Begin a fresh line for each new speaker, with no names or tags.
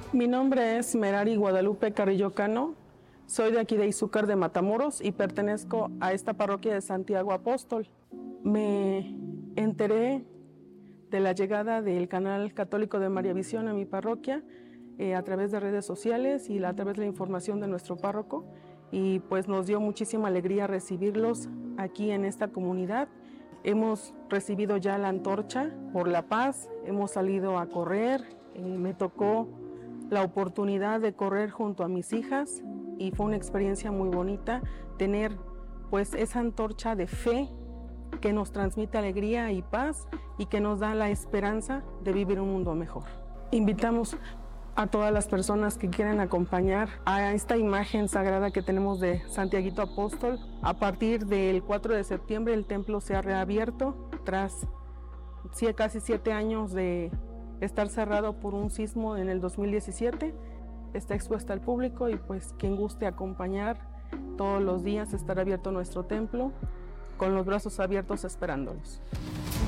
Mi nombre es Merari Guadalupe Carrillo Cano, soy de aquí de Izúcar de Matamoros y pertenezco a esta parroquia de Santiago Apóstol. Me enteré de la llegada del canal católico de María Visión a mi parroquia a través de redes sociales y a través de la información de nuestro párroco, y pues nos dio muchísima alegría recibirlos aquí en esta comunidad. Hemos recibido ya la antorcha por la paz, hemos salido a correr, me tocó la oportunidad de correr junto a mis hijas y fue una experiencia muy bonita tener pues esa antorcha de fe que nos transmite alegría y paz y que nos da la esperanza de vivir un mundo mejor. Invitamos a todas las personas que quieran acompañar a esta imagen sagrada que tenemos de Santiaguito Apóstol. A partir del 4 de septiembre el templo se ha reabierto tras casi 7 años de estar cerrado por un sismo en el 2017. Está expuesta al público y pues quien guste acompañar, todos los días estará abierto nuestro templo con los brazos abiertos esperándolos.